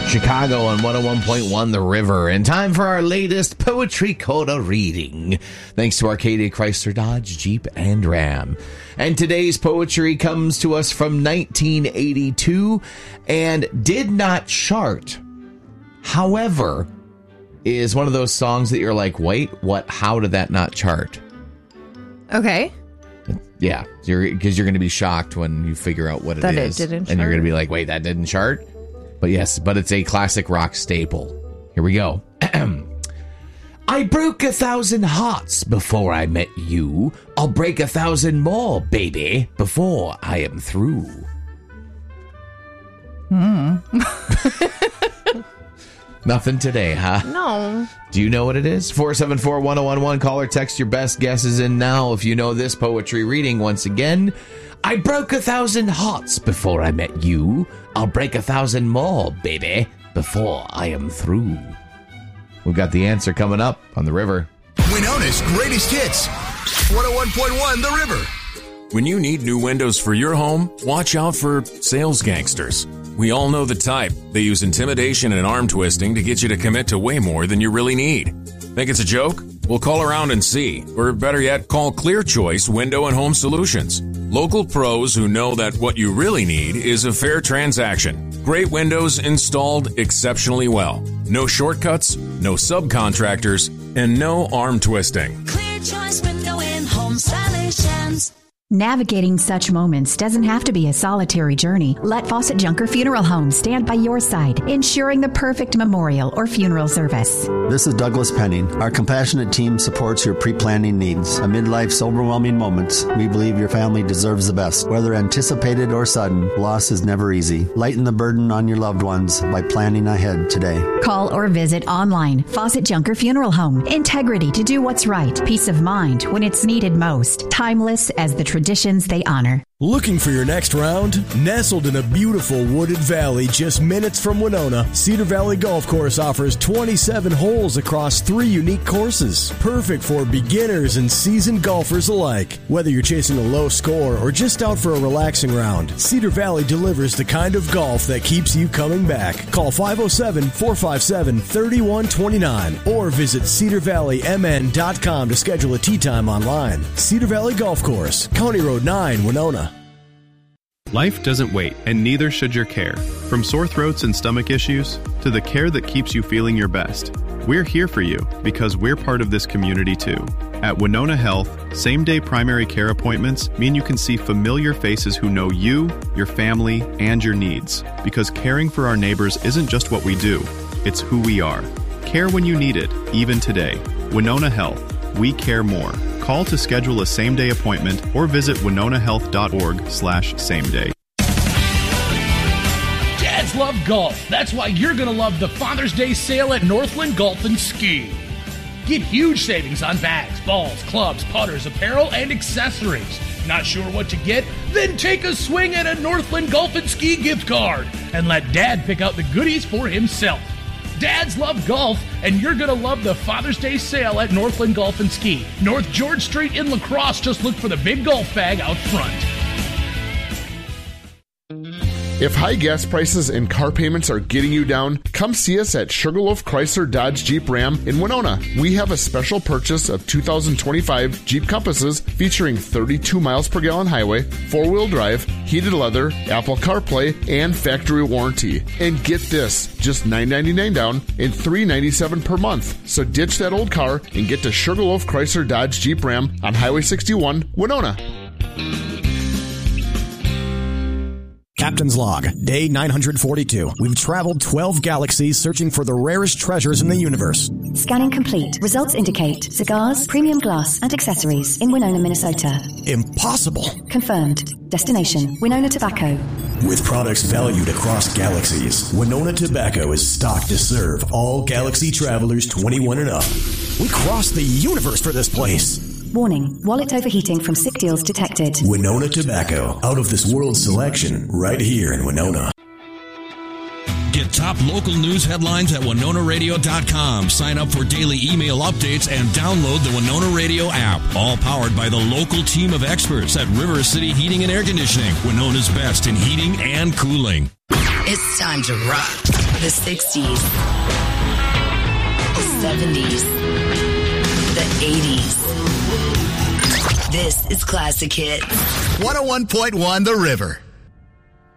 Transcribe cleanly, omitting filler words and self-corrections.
Chicago on 101.1 The River. And time for our latest Poetry Coda reading. Thanks to Arcadia Chrysler Dodge Jeep and Ram. And today's poetry comes to us from 1982 and did not chart. However, is one of those songs that you're like, wait, what? How did that not chart? Okay. Yeah, because you're going to be shocked when you figure out what it is. It didn't chart. And you're going to be like, wait, that didn't chart? But yes, but it's a classic rock staple. Here we go. I broke 1,000 hearts before I met you. I'll break 1,000 more, baby, before I am through. Nothing today, huh? No. Do you know what it is? 474-1011. Call or text your best guesses in now if you know this poetry reading. Once again, I broke 1,000 hearts before I met you. I'll break 1,000 more, baby, before I am through. We've got the answer coming up on The River. Winona's greatest hits. 101.1 The River. When you need new windows for your home, watch out for sales gangsters. We all know the type. They use intimidation and arm twisting to get you to commit to way more than you really need. Think it's a joke? Well, call around and see. Or better yet, call Clear Choice Window and Home Solutions. Local pros who know that what you really need is a fair transaction. Great windows installed exceptionally well. No shortcuts, no subcontractors, and no arm twisting. Clear Choice Window and Home Solutions. Navigating such moments doesn't have to be a solitary journey. Let Fawcett Junker Funeral Home stand by your side, ensuring the perfect memorial or funeral service. This is Douglas Penning. Our compassionate team supports your pre-planning needs. Amid life's overwhelming moments, we believe your family deserves the best. Whether anticipated or sudden, loss is never easy. Lighten the burden on your loved ones by planning ahead today. Call or visit online. Fawcett Junker Funeral Home. Integrity to do what's right. Peace of mind when it's needed most. Timeless as the traditions they honor. Looking for your next round? Nestled in a beautiful wooded valley just minutes from Winona, Cedar Valley Golf Course offers 27 holes across 3 unique courses. Perfect for beginners and seasoned golfers alike. Whether you're chasing a low score or just out for a relaxing round, Cedar Valley delivers the kind of golf that keeps you coming back. Call 507-457-3129 or visit cedarvalleymn.com to schedule a tee time online. Cedar Valley Golf Course, County Road 9, Winona. Life doesn't wait, and neither should your care. From sore throats and stomach issues to the care that keeps you feeling your best. We're here for you because we're part of this community too. At Winona Health, same-day primary care appointments mean you can see familiar faces who know you, your family, and your needs. Because caring for our neighbors isn't just what we do, it's who we are. Care when you need it, even today. Winona Health. We care more. Call to schedule a same-day appointment or visit winonahealth.org/sameday. Dads love golf. That's why you're going to love the Father's Day sale at Northland Golf and Ski. Get huge savings on bags, balls, clubs, putters, apparel, and accessories. Not sure what to get? Then take a swing at a Northland Golf and Ski gift card and let Dad pick out the goodies for himself. Dads love golf, and you're going to love the Father's Day sale at Northland Golf and Ski. North George Street in La Crosse. Just look for the big golf bag out front. If high gas prices and car payments are getting you down, come see us at Sugarloaf Chrysler Dodge Jeep Ram in Winona. We have a special purchase of 2025 Jeep Compasses featuring 32 miles per gallon highway, 4-wheel drive, heated leather, Apple CarPlay, and factory warranty. And get this, just $999 down and $397 per month. So ditch that old car and get to Sugarloaf Chrysler Dodge Jeep Ram on Highway 61, Winona. Captain's Log, Day 942. We've traveled 12 galaxies searching for the rarest treasures in the universe. Scanning complete. Results indicate cigars, premium glass, and accessories in Winona, Minnesota. Impossible. Confirmed. Destination, Winona Tobacco. With products valued across galaxies, Winona Tobacco is stocked to serve all galaxy travelers 21 and up. We crossed the universe for this place. Warning, wallet overheating from sick deals detected. Winona Tobacco, out of this world selection, right here in Winona. Get top local news headlines at WinonaRadio.com. Sign up for daily email updates and download the Winona Radio app. All powered by the local team of experts at River City Heating and Air Conditioning, Winona's best in heating and cooling. It's time to rock. The 60s. The 70s. The 80s. This is Classic Hits. 101.1 The River.